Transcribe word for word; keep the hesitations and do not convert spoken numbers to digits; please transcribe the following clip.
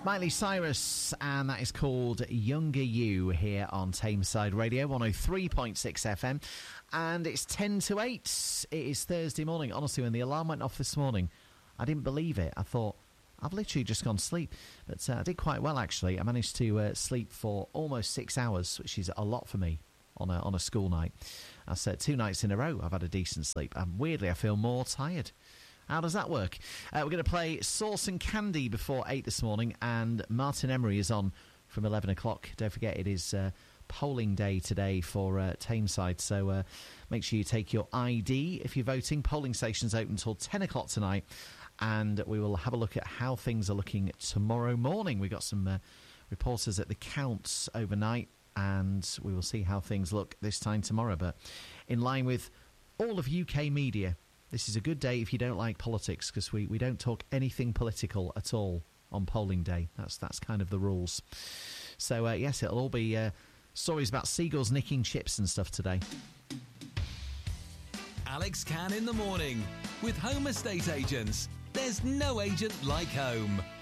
Miley Cyrus, and that is called Younger You here on Tameside Radio, one oh three point six F M, and it's ten to eight. It is Thursday morning. Honestly, when the alarm went off this morning, I didn't believe it. I thought, I've literally just gone to sleep, but uh, I did quite well, actually. I managed to uh, sleep for almost six hours, which is a lot for me on a, on a school night. That's uh, two nights in a row I've had a decent sleep, and weirdly I feel more tired. How does that work? Uh, we're going to play Sauce and Candy before eight this morning, and Martin Emery is on from eleven o'clock. Don't forget, it is uh, polling day today for uh, Tameside, so uh, make sure you take your I D if you're voting. Polling stations open until ten o'clock tonight, and we will have a look at how things are looking tomorrow morning. We've got some uh, reporters at the counts overnight, and we will see how things look this time tomorrow. But in line with all of U K media, this is a good day if you don't like politics, because we, we don't talk anything political at all on polling day. That's that's kind of the rules. So, uh, yes, it'll all be uh, stories about seagulls nicking chips and stuff today. Alex Cann in the morning with Home Estate Agents. There's no agent like home.